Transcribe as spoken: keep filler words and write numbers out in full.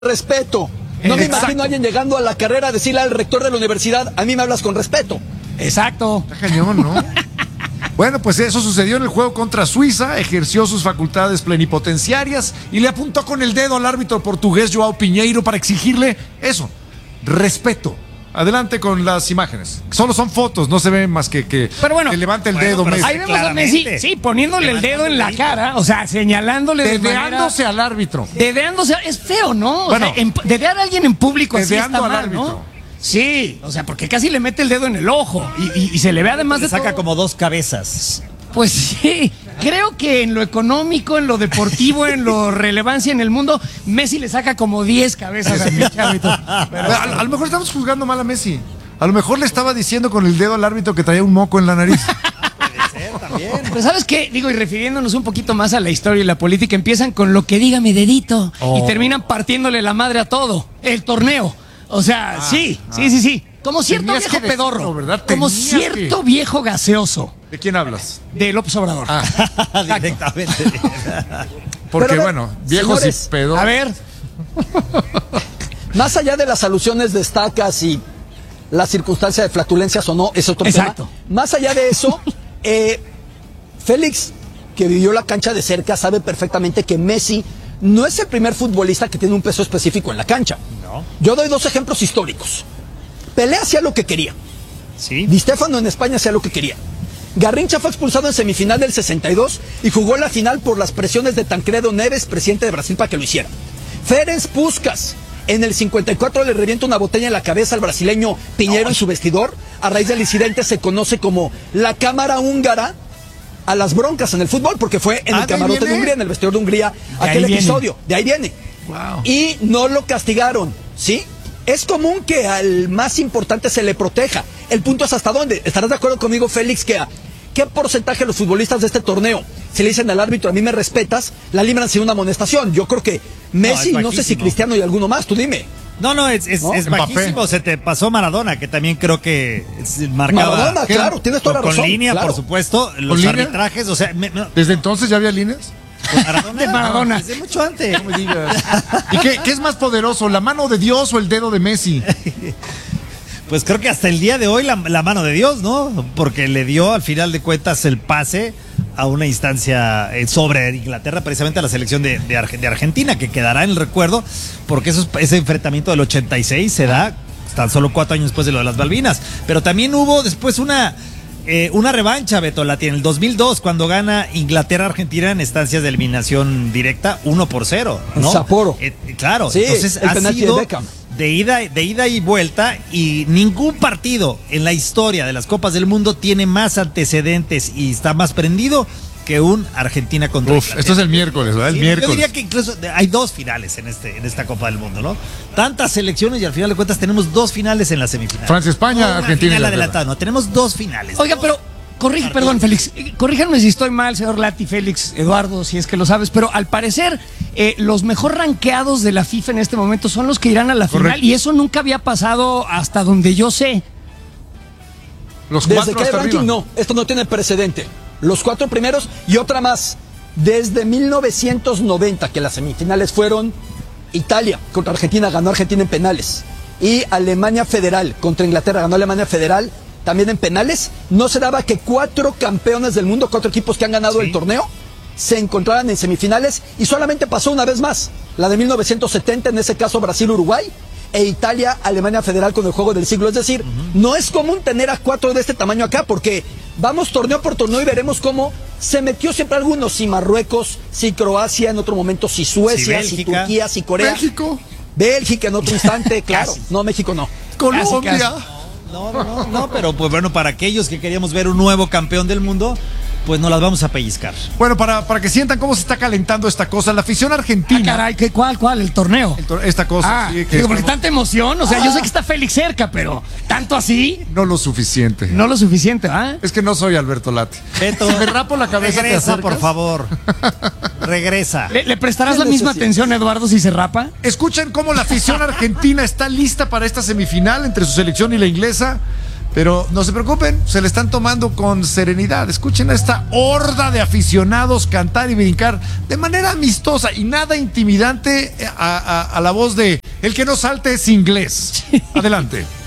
respeto. No me imagino a alguien llegando a la carrera a decirle al rector de la universidad, a mí me hablas con respeto. Exacto. Está cañón, ¿no? Bueno, pues eso sucedió en el juego contra Suiza, ejerció sus facultades plenipotenciarias y le apuntó con el dedo al árbitro portugués João Pinheiro para exigirle eso, respeto. Adelante con las imágenes. Solo son fotos, no se ve más que que, pero bueno, que levante el bueno, dedo Messi. Ahí vemos a Messi, sí, poniéndole el dedo en la cara, o sea, señalándole de manera... Dedeándose al árbitro. Dedeándose, es feo, ¿no? O bueno, sea, en, dedear a alguien en público así está al mal, árbitro. ¿no? Sí, o sea, porque casi le mete el dedo en el ojo y, y, y se le ve además le de saca todo. como dos cabezas. Pues sí, creo que en lo económico, en lo deportivo, en lo relevancia en el mundo, Messi le saca como diez cabezas al árbitro. Pero a, a lo mejor estamos juzgando mal a Messi. A lo mejor le estaba diciendo con el dedo al árbitro que traía un moco en la nariz. Puede ser también. Pero ¿sabes qué? Digo, y refiriéndonos un poquito más a la historia y la política, empiezan con lo que diga mi dedito oh. y terminan partiéndole la madre a todo. El torneo. O sea, ah, sí, ah. sí, sí, sí. Como cierto Tenías viejo decirlo, pedorro. ¿verdad? Como Tenías cierto que... viejo gaseoso. ¿De quién hablas? De López Obrador. Ah. Directamente. Porque Pero, bueno, viejos señores, y pedorros. A ver. Más allá de las alusiones de estacas y la circunstancia de flatulencias o no, es otro Exacto. tema. Más allá de eso, eh, Félix, que vivió la cancha de cerca, sabe perfectamente que Messi no es el primer futbolista que tiene un peso específico en la cancha. No. Yo doy dos ejemplos históricos. Pelé hacía lo que quería. Sí. Di Stéfano en España hacía lo que quería. Garrincha fue expulsado en semifinal del sesenta y dos y jugó la final por las presiones de Tancredo Neves, presidente de Brasil, para que lo hiciera. Ferenc Puskás en el cincuenta y cuatro le revienta una botella en la cabeza al brasileño Pinheiro no. en su vestidor. A raíz del incidente se conoce como la cámara húngara a las broncas en el fútbol, porque fue en ah, el camarote de Hungría, en el vestidor de Hungría, de aquel episodio. Viene. De ahí viene. Wow. Y no lo castigaron, ¿sí? Es común que al más importante se le proteja. El punto es hasta dónde. ¿Estarás de acuerdo conmigo, Félix, que a qué porcentaje de los futbolistas de este torneo, si le dicen al árbitro, a mí me respetas, la libran sin una amonestación? Yo creo que Messi, no, no sé si Cristiano y alguno más, tú dime. No, no, es, es, ¿no? es bajísimo. Se te pasó Maradona, que también creo que marcaba. Maradona, claro, tienes toda la razón. Con línea, claro. por supuesto. Los arbitrajes, o sea. Me, me, ¿Desde entonces ya había líneas? Maradona, de Maradona. No, desde mucho antes. No me digas. ¿Y qué, qué es más poderoso, la mano de Dios o el dedo de Messi? Pues creo que hasta el día de hoy la, la mano de Dios, ¿no? Porque le dio al final de cuentas el pase a una instancia sobre Inglaterra, precisamente a la selección de, de, Arge, de Argentina, que quedará en el recuerdo, porque eso, ese enfrentamiento del ochenta y seis se da tan solo cuatro años después de lo de las Malvinas. Pero también hubo después una... Eh, una revancha, Beto, la tiene el dos mil dos, cuando gana Inglaterra-Argentina en instancias de eliminación directa uno por cero, ¿no? Sapporo. Eh, claro, sí, entonces el ha sido de, de, ida, de ida y vuelta, y ningún partido en la historia de las Copas del Mundo tiene más antecedentes y está más prendido que un Argentina contra Uf, esto es el miércoles, ¿verdad? El sí, miércoles. Yo diría que incluso hay dos finales en este en esta Copa del Mundo, ¿no? Tantas selecciones y al final de cuentas tenemos dos finales en la semifinal. Francia, España, no, Argentina. Final adelantada, no, tenemos dos finales. Oiga, pero corrige, perdón, Félix, corríjanme si estoy mal, señor Lati, Félix, Eduardo, si es que lo sabes, pero al parecer eh, los mejor rankeados de la FIFA en este momento son los que irán a la Correcto. final, y eso nunca había pasado hasta donde yo sé. Los Desde cuatro que hay hasta ranking, arriba. no, esto no tiene precedente. Los cuatro primeros y otra más. Desde mil novecientos noventa, que las semifinales fueron Italia contra Argentina, ganó Argentina en penales. Y Alemania Federal contra Inglaterra, ganó Alemania Federal también en penales. No se daba que cuatro campeones del mundo, cuatro equipos que han ganado sí. el torneo, se encontraran en semifinales, y solamente pasó una vez más, la de mil novecientos setenta, en ese caso Brasil-Uruguay, e Italia-Alemania Federal con el juego del siglo. Es decir, uh-huh. no es común tener a cuatro de este tamaño acá, porque vamos torneo por torneo y veremos cómo se metió siempre algunos, si Marruecos, si Croacia, en otro momento si Suecia, si, si Turquía, si Corea. México. Bélgica en otro instante, claro. No, México no. Colombia. No, no, no, no, pero pues bueno, para aquellos que queríamos ver un nuevo campeón del mundo, pues nos las vamos a pellizcar. Bueno, para, para que sientan cómo se está calentando esta cosa, la afición argentina. Ah, caray, ¿qué, ¿cuál, cuál? ¿El torneo? El tor esta cosa. Ah, sí, que digo, porque tanta emoción, o sea, ah. yo sé que está Félix cerca, pero ¿tanto así? No lo suficiente. No lo suficiente, ¿ah? Es que no soy Alberto Lati. Beto, si me rapo la cabeza, regresa, por favor. Regresa. ¿Le, ¿Le prestarás la misma atención, Eduardo, si se rapa? Escuchen cómo la afición argentina está lista para esta semifinal entre su selección y la inglesa. Pero no se preocupen, se le están tomando con serenidad. Escuchen a esta horda de aficionados cantar y brincar de manera amistosa y nada intimidante a, a, a la voz de el que no salte es inglés. Adelante.